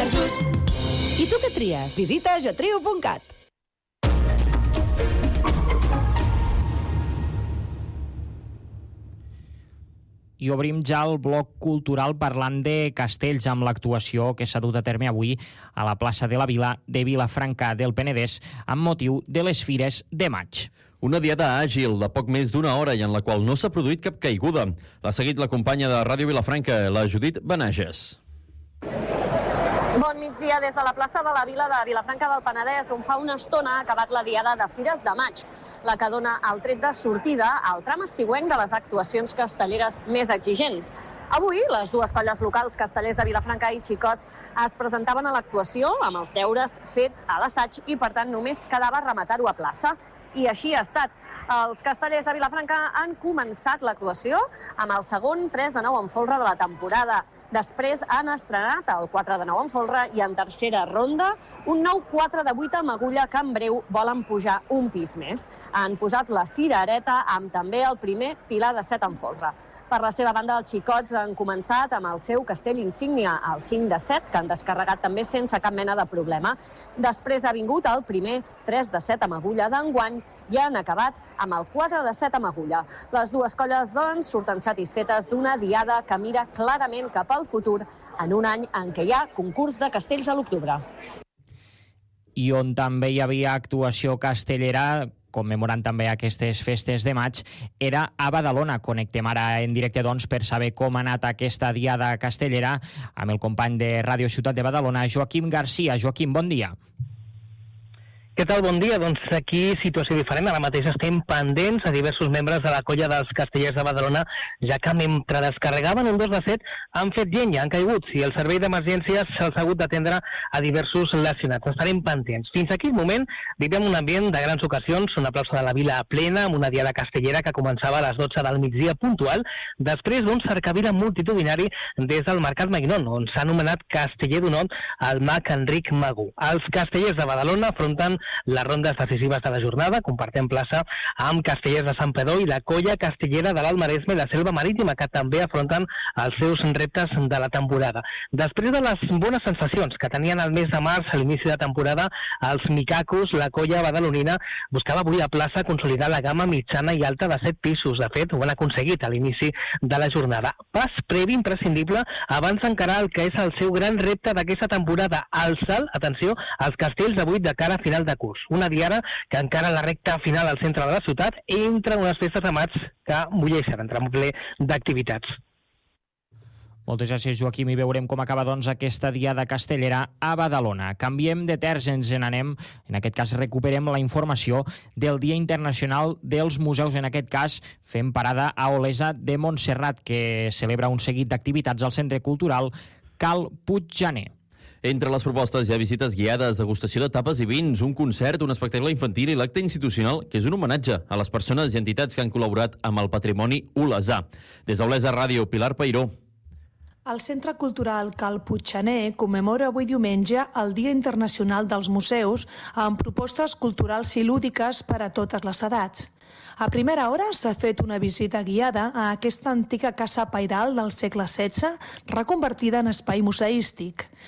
just. I tu què tries? Visita jatrio.cat. I obrim ja el bloc cultural parlant de castells amb l'actuació que s'ha dut a terme avui a la plaça de la Vila de Vilafranca del Penedès amb motiu de les Fires de Maig. Una diada àgil de poc més d'una hora i en la qual no s'ha produït cap caiguda. L'ha seguit la companya de Ràdio Vilafranca, la Judit Benages. Bon migdia des de la plaça de la Vila de Vilafranca del Penedès, on fa una estona ha acabat la diada de Fires de Maig, la que dona el tret de sortida al tram estiuenc de les actuacions castelleres més exigents. Avui, les dues colles locals, Castellers de Vilafranca i Xicots, es presentaven a l'actuació amb els deures fets a l'assaig i, per tant, només quedava rematar-ho a plaça. I així ha estat. Els Castellers de Vilafranca han començat l'actuació amb el segon 3 de 9 en folre de la temporada. Després han estrenat el 4 de 9 en folre i en tercera ronda un nou 4 de 8 amb agulla que en breu volen pujar un pis més. Han posat la cirereta amb també el primer pilar de 7 en folre. Per la seva banda, els Xicots han començat amb el seu castell insígnia, el 5 de 7, que han descarregat també sense cap mena de problema. Després ha vingut el primer 3 de 7 amb agulla d'enguany i han acabat amb el 4 de 7 amb agulla. Les dues colles, doncs, surten satisfetes d'una diada que mira clarament cap al futur en un any en què hi ha concurs de castells a l'octubre. I on també hi havia actuació castellera, commemorant també aquestes festes de maig, era a Badalona. Connectem ara en directe, doncs, per saber com ha anat aquesta diada castellera amb el company de Ràdio Ciutat de Badalona, Joaquim Garcia. Joaquim, bon dia. Què tal? Bon dia. Doncs aquí situació diferent. Ara mateix estem pendents a diversos membres de la colla dels Castellers de Badalona, ja que mentre descarregaven un 2 de 7 han fet llenya, han caigut, i el servei d'emergències se'ls ha hagut d'atendre a diversos lesionats. Estarem pendents. Fins aquell moment vivim un ambient de grans ocasions, una plaça de la Vila plena, amb una diada castellera que començava a les 12 del migdia puntual, després d'un cercavila multitudinari des del Mercat Maignon, on s'ha anomenat Casteller d'Honor al mag Enric Magú. Els Castellers de Badalona afronten les rondes decisives de la jornada, compartint plaça amb Castellers de Sant Pedó i la colla castellera de l'Alt Maresme i la Selva Marítima, que també afronten els seus reptes de la temporada. Després de les bones sensacions que tenien el mes de març a l'inici de temporada, els Micacos, la colla badalonina, buscava avui a plaça consolidar la gamma mitjana i alta de 7 pisos. De fet, ho han aconseguit a l'inici de la jornada. Pas previ imprescindible abans d'encarar el que és el seu gran repte d'aquesta temporada, el salt, atenció, als castells de 8 de cara a final de curs. Una diada que encara a la recta final al centre de la ciutat entra unes festes de maig que bulleixen, entra en ple d'activitats. Moltes gràcies, Joaquim, i veurem com acaba, doncs, aquesta diada castellera a Badalona. Canviem de terç, ens n'anem, en aquest cas recuperem la informació del Dia Internacional dels Museus, en aquest cas fem parada a Olesa de Montserrat, que celebra un seguit d'activitats al Centre Cultural Cal Puiggener. Entre les propostes hi ha visites guiades, degustació de tapes i vins, un concert, un espectacle infantil i l'acte institucional, que és un homenatge a les persones i entitats que han col·laborat amb el patrimoni olesà. Des d'Olesa Ràdio, Pilar Peiró. El Centre Cultural Cal Puiggener commemora avui diumenge el Dia Internacional dels Museus amb propostes culturals i lúdiques per a totes les edats. A primera hora s'ha fet una visita guiada a aquesta antiga casa pairal del segle XVI reconvertida en espai museístic.